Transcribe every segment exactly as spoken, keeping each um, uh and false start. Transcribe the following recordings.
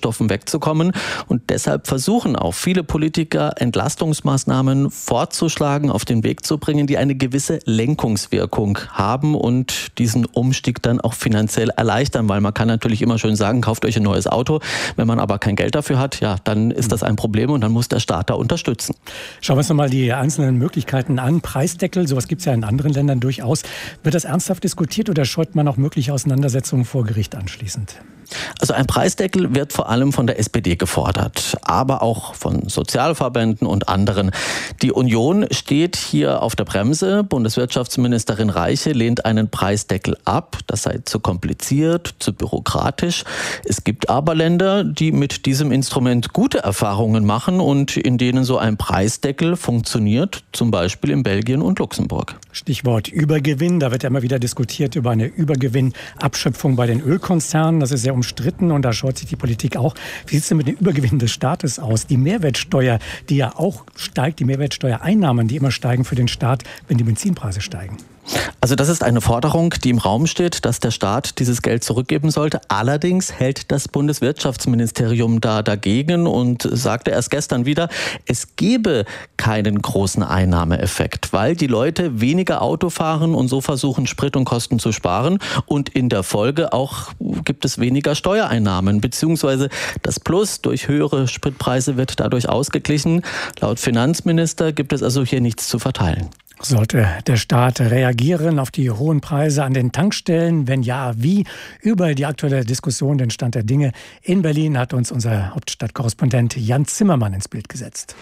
Rohstoffen wegzukommen. Und deshalb versuchen auch viele Politiker, Entlastungsmaßnahmen vorzuschlagen, auf den Weg zu bringen, die eine gewisse Lenkungswirkung haben und diesen Umstieg dann auch finanziell erleichtern. Weil man kann natürlich immer schön sagen, kauft euch ein neues Auto. Wenn man aber kein Geld dafür hat, ja, dann ist das ein Problem und dann muss der Staat da unterstützen. Schauen wir uns nochmal die einzelnen Möglichkeiten an. Preisdeckel, sowas gibt es ja in anderen Ländern durchaus. Wird das ernsthaft diskutiert oder scheut man auch mögliche Auseinandersetzungen vor Gericht anschließend? Also ein Preisdeckel wird vor allem von der S P D gefordert, aber auch von Sozialverbänden und anderen. Die Union steht hier auf der Bremse. Bundeswirtschaftsministerin Reiche lehnt einen Preisdeckel ab. Das sei zu kompliziert, zu bürokratisch. Es gibt aber Länder, die mit diesem Instrument gute Erfahrungen machen und in denen so ein Preisdeckel funktioniert, zum Beispiel in Belgien und Luxemburg. Stichwort Übergewinn. Da wird ja immer wieder diskutiert über eine Übergewinnabschöpfung bei den Ölkonzernen. Das ist sehr umstritten und da scheut sich die Politik auch. Wie sieht es denn mit dem Übergewinn des Staates aus? Die Mehrwertsteuer, die ja auch steigt, die Mehrwertsteuereinnahmen, die immer steigen für den Staat, wenn die Benzinpreise steigen. Also das ist eine Forderung, die im Raum steht, dass der Staat dieses Geld zurückgeben sollte. Allerdings hält das Bundeswirtschaftsministerium da dagegen und sagte erst gestern wieder, es gebe keinen großen Einnahmeeffekt, weil die Leute weniger Auto fahren und so versuchen, Sprit und Kosten zu sparen. Und in der Folge auch gibt es weniger Steuereinnahmen, beziehungsweise das Plus durch höhere Spritpreise wird dadurch ausgeglichen. Laut Finanzminister gibt es also hier nichts zu verteilen. Sollte der Staat reagieren auf die hohen Preise an den Tankstellen? Wenn ja, wie? Über die aktuelle Diskussion, den Stand der Dinge in Berlin, hat uns unser Hauptstadtkorrespondent Jan Zimmermann ins Bild gesetzt.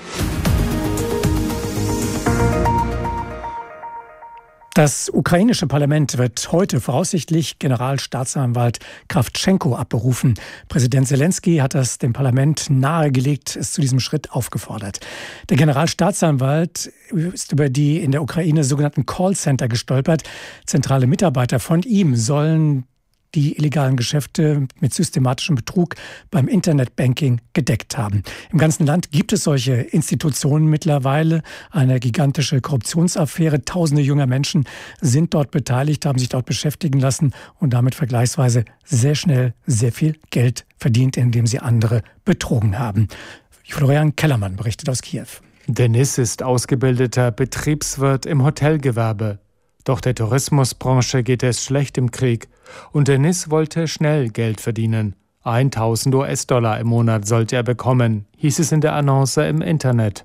Das ukrainische Parlament wird heute voraussichtlich Generalstaatsanwalt Krawtschenko abberufen. Präsident Selenskyj hat das dem Parlament nahegelegt, es zu diesem Schritt aufgefordert. Der Generalstaatsanwalt ist über die in der Ukraine sogenannten Callcenter gestolpert. Zentrale Mitarbeiter von ihm sollen die illegalen Geschäfte mit systematischem Betrug beim Internetbanking gedeckt haben. Im ganzen Land gibt es solche Institutionen mittlerweile. Eine gigantische Korruptionsaffäre. Tausende junger Menschen sind dort beteiligt, haben sich dort beschäftigen lassen und damit vergleichsweise sehr schnell sehr viel Geld verdient, indem sie andere betrogen haben. Florian Kellermann berichtet aus Kiew. Denis ist ausgebildeter Betriebswirt im Hotelgewerbe. Doch der Tourismusbranche geht es schlecht im Krieg und Denis wollte schnell Geld verdienen. tausend US Dollar im Monat sollte er bekommen, hieß es in der Annonce im Internet.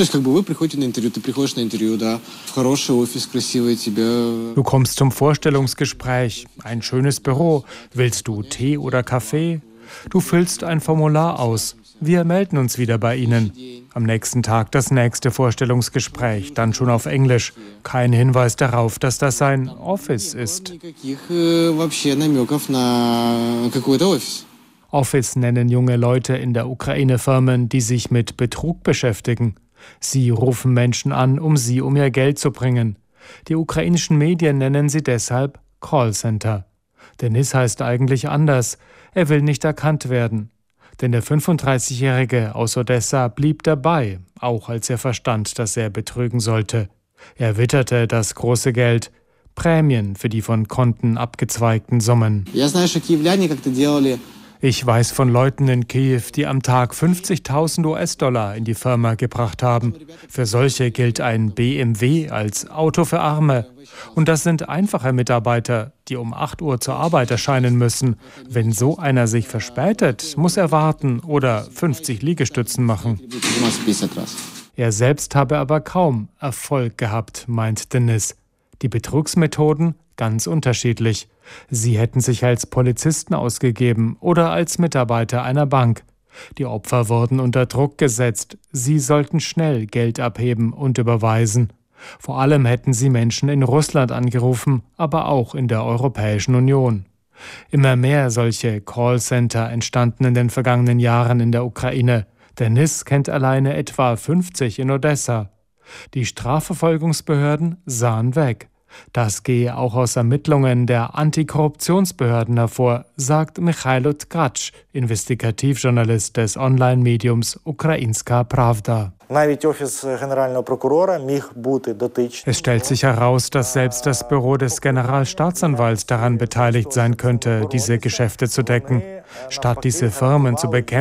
Du kommst zum Vorstellungsgespräch, ein schönes Büro. Willst du Tee oder Kaffee? Du füllst ein Formular aus. Wir melden uns wieder bei Ihnen. Am nächsten Tag das nächste Vorstellungsgespräch, dann schon auf Englisch. Kein Hinweis darauf, dass das ein Office ist. Office nennen junge Leute in der Ukraine Firmen, die sich mit Betrug beschäftigen. Sie rufen Menschen an, um sie um ihr Geld zu bringen. Die ukrainischen Medien nennen sie deshalb Callcenter. Denis heißt eigentlich anders. Er will nicht erkannt werden. Denn der fünfunddreißigjährige aus Odessa blieb dabei, auch als er verstand, dass er betrügen sollte. Er witterte das große Geld, Prämien für die von Konten abgezweigten Summen. Ich weiß von Leuten in Kiew, die am Tag fünfzigtausend US Dollar in die Firma gebracht haben. Für solche gilt ein B M W als Auto für Arme. Und das sind einfache Mitarbeiter, die um acht Uhr zur Arbeit erscheinen müssen. Wenn so einer sich verspätet, muss er warten oder fünfzig Liegestützen machen. Er selbst habe aber kaum Erfolg gehabt, meint Denis. Die Betrugsmethoden ganz unterschiedlich. Sie hätten sich als Polizisten ausgegeben oder als Mitarbeiter einer Bank. Die Opfer wurden unter Druck gesetzt. Sie sollten schnell Geld abheben und überweisen. Vor allem hätten sie Menschen in Russland angerufen, aber auch in der Europäischen Union. Immer mehr solche Callcenter entstanden in den vergangenen Jahren in der Ukraine. Denis kennt alleine etwa fünfzig in Odessa. Die Strafverfolgungsbehörden sahen weg. Das gehe auch aus Ermittlungen der Antikorruptionsbehörden hervor, sagt Michailo Tkacz, Investigativjournalist des Online-Mediums Ukrainska Pravda. Es stellt sich heraus, dass selbst das Büro des Generalstaatsanwalts daran beteiligt sein könnte, diese Geschäfte zu decken. Statt diese Firmen zu bekämpfen,